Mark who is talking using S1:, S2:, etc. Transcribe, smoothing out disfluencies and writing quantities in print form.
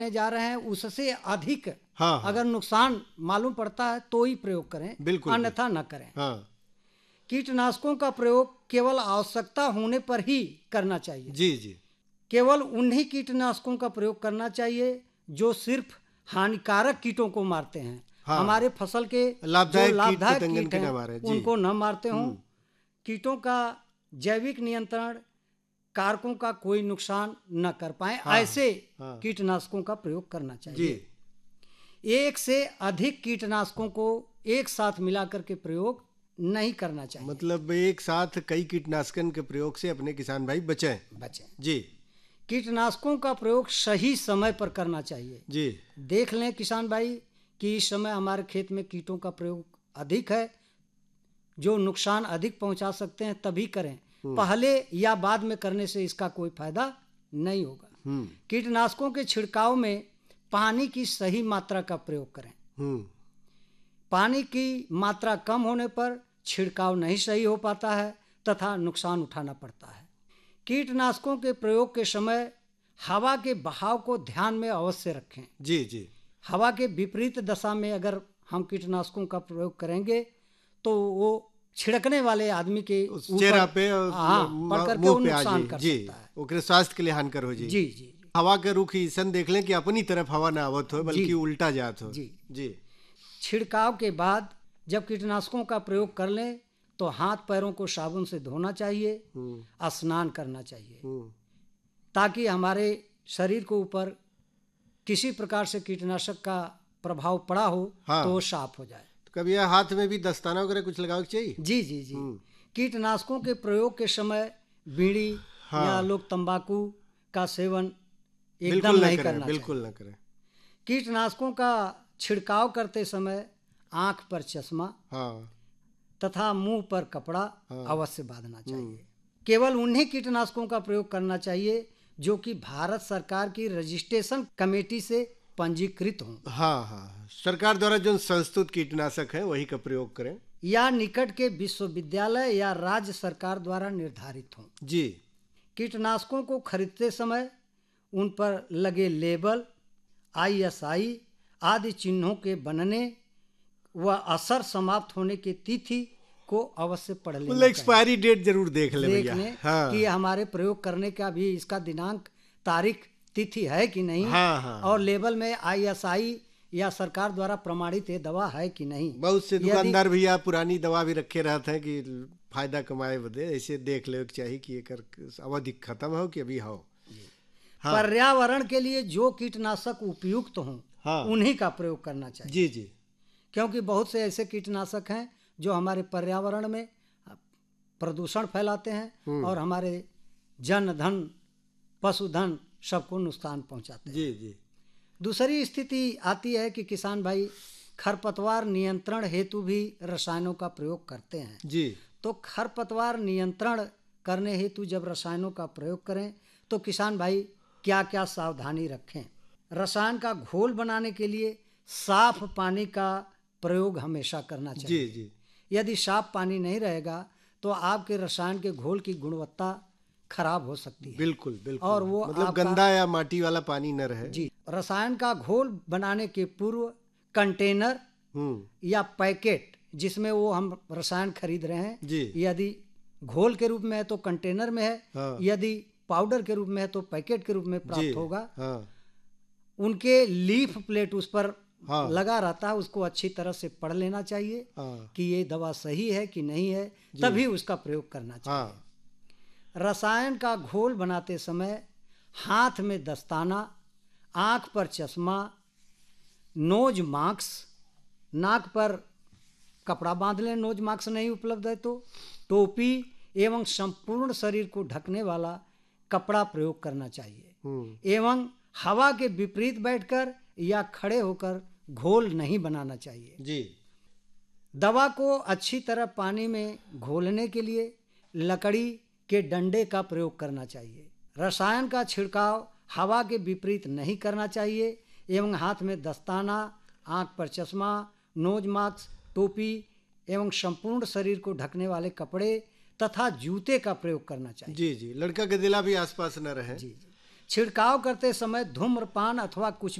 S1: जा रहे हैं उससे अधिक
S2: हाँ,
S1: अगर नुकसान मालूम पड़ता है तो ही प्रयोग करें,
S2: बिल्कुल,
S1: अन्यथा न करें।
S2: हाँ,
S1: कीटनाशकों का प्रयोग केवल आवश्यकता होने पर ही करना चाहिए।
S2: जी जी,
S1: केवल उन्हीं कीटनाशकों का प्रयोग करना चाहिए जो सिर्फ हानिकारक कीटों को मारते हैं।
S2: हाँ,
S1: हमारे फसल के जो
S2: लाभदायक कीट
S1: लाभदायक
S2: पतंगन
S1: कीट
S2: के
S1: हैं
S2: ना मारे, जी,
S1: उनको न मारते हों। कीटों का जैविक नियंत्रण कारकों का कोई नुकसान न कर पाए,
S2: हाँ,
S1: ऐसे
S2: हाँ,
S1: कीटनाशकों का प्रयोग करना
S2: जी,
S1: चाहिए। एक से अधिक कीटनाशकों को एक साथ मिलाकर के प्रयोग नहीं करना चाहिए।
S2: मतलब एक साथ कई कीटनाशकन के प्रयोग से अपने किसान भाई बचें।
S1: बचें।
S2: जी
S1: कीटनाशकों का प्रयोग सही समय पर करना चाहिए।
S2: जी,
S1: देख लें किसान भाई कि इस समय हमारे खेत में कीटों का प्रयोग अधिक है, जो नुकसान अधिक पहुंचा सकते हैं, तभी करें। पहले या बाद में करने से इसका कोई फायदा नहीं होगा। कीटनाशकों के छिड़काव में पानी की सही मात्रा का प्रयोग करें। पानी की मात्रा कम होने पर छिड़काव नहीं सही हो पाता है तथा नुकसान उठाना पड़ता है। कीटनाशकों के प्रयोग के समय हवा के बहाव को ध्यान में अवश्य रखें।
S2: जी जी,
S1: हवा के विपरीत दशा में अगर हम कीटनाशकों का प्रयोग करेंगे तो वो छिड़कने वाले आदमी के
S2: उस
S1: ऊपर
S2: चेहरा पे और
S1: पड़ करके वो
S2: मुंह पे आ
S1: नुकसान
S2: जी
S1: कर
S2: जी,
S1: सकता है।
S2: ओकरे स्वास्थ्य के लिए हानिकर हो जी।
S1: जी जी जी
S2: हवा के रुख ईसन देख लें कि अपनी तरफ हवा ना आवत हो बल्कि
S1: जी
S2: उल्टा जात हो।
S1: जी।
S2: जी,
S1: छिड़काव के बाद जब कीटनाशकों का प्रयोग कर लें तो हाथ पैरों को साबुन से धोना चाहिए, स्नान करना चाहिए, ताकि हमारे शरीर के ऊपर किसी प्रकार से कीटनाशक का प्रभाव पड़ा हो
S2: हाँ,
S1: तो वो साफ हो जाए।
S2: तो कभी यह हाथ में भी दस्ताना वगैरह कुछ लगाओ चाहिए।
S1: जी जी जी। कीटनाशकों के प्रयोग के समय बीड़ी
S2: हाँ,
S1: या लोग तंबाकू का सेवन एकदम
S2: बिल्कुल ना
S1: नहीं
S2: करें,
S1: करना
S2: बिल्कुल
S1: चाहिए।
S2: ना करें।
S1: कीटनाशकों का छिड़काव करते समय आंख पर चश्मा
S2: हाँ,
S1: तथा मुंह पर कपड़ा अवश्य बांधना चाहिए। केवल उन्हीं कीटनाशकों का प्रयोग करना चाहिए जो कि भारत सरकार की रजिस्ट्रेशन कमेटी से पंजीकृत हों
S2: हाँ, हाँ, सरकार द्वारा जो संस्तुत कीटनाशक है वही का प्रयोग करें।
S1: या निकट के विश्वविद्यालय या राज्य सरकार द्वारा निर्धारित हों।
S2: जी,
S1: कीटनाशकों को खरीदते समय उन पर लगे लेबल, ISI आदि चिन्हों के बनने व असर समाप्त होने की तिथि को अवश्य पढ़ लेना
S2: मतलब
S1: चाहिए।
S2: एक्सपायरी डेट जरूर देख ले
S1: देख
S2: भैया।
S1: लें
S2: हाँ,
S1: कि हमारे प्रयोग करने का भी इसका दिनांक, तारीख, तिथि है कि नहीं,
S2: हाँ, हाँ,
S1: और लेबल में ISI या सरकार द्वारा प्रमाणित ये दवा है कि नहीं।
S2: बहुत से
S1: यदि
S2: दुकानदार भैया पुरानी दवा भी रखे रहते हैं कि फायदा कमाए बदे, ऐसे देख ले के चाहिए कि एकर अवधि खत्म हो कि अभी हो। हाँ,
S1: पर्यावरण के लिए जो कीटनाशक उपयुक्त हों
S2: हाँ,
S1: उन्हीं का प्रयोग करना चाहिए।
S2: जी जी,
S1: क्योंकि बहुत से ऐसे कीटनाशक हैं जो हमारे पर्यावरण में प्रदूषण फैलाते हैं और हमारे जन धन, पशुधन सबको नुकसान पहुंचाते हैं।
S2: जी जी,
S1: दूसरी स्थिति आती है कि किसान भाई खरपतवार नियंत्रण हेतु भी रसायनों का प्रयोग करते हैं।
S2: जी,
S1: तो खरपतवार नियंत्रण करने हेतु जब रसायनों का प्रयोग करें तो किसान भाई क्या क्या सावधानी रखें। रसायन का घोल बनाने के लिए साफ पानी का प्रयोग हमेशा करना चाहिए।
S2: जी जी,
S1: यदि साफ पानी नहीं रहेगा तो आपके रसायन के घोल की गुणवत्ता खराब हो सकती है
S2: बिल्कुल बिल्कुल,
S1: और वो
S2: मतलब गंदा या माटी वाला पानी न रहे।
S1: जी। रसायन का घोल बनाने के पूर्व कंटेनर या पैकेट जिसमें वो हम रसायन खरीद रहे हैं,
S2: जी,
S1: यदि घोल के रूप में है तो कंटेनर में है,
S2: हाँ,
S1: यदि पाउडर के रूप में है तो पैकेट के रूप में
S2: जी,
S1: प्राप्त होगा।
S2: हाँ,
S1: उनके लीफ प्लेट उस पर
S2: हाँ,
S1: लगा रहता है, उसको अच्छी तरह से पढ़ लेना चाहिए
S2: हाँ,
S1: कि ये दवा सही है कि नहीं है, तभी उसका प्रयोग करना चाहिए।
S2: हाँ,
S1: रसायन का घोल बनाते समय हाथ में दस्ताना, आंख पर चश्मा, नोज मास्क, नाक पर कपड़ा बांध लें, नोज मास्क नहीं उपलब्ध है तो टोपी एवं संपूर्ण शरीर को ढकने वाला कपड़ा प्रयोग करना चाहिए एवं हवा के विपरीत बैठकर या खड़े होकर घोल नहीं बनाना चाहिए।
S2: जी,
S1: दवा को अच्छी तरह पानी में घोलने के लिए लकड़ी के डंडे का प्रयोग करना चाहिए। रसायन का छिड़काव हवा के विपरीत नहीं करना चाहिए एवं हाथ में दस्ताना, आंख पर चश्मा, नोज मास्क, टोपी एवं संपूर्ण शरीर को ढकने वाले कपड़े तथा जूते का प्रयोग करना चाहिए।
S2: जी जी, लड़का के दिला भी आसपास न रहे।
S1: जी जी। छिड़काव करते समय धूम्रपान अथवा कुछ